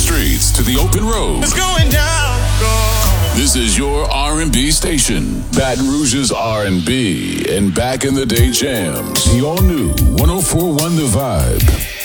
streets to the open road. It's going down. This is your R&B station, Baton Rouge's R&B and back in the day jams. The all new 104.1 The Vibe.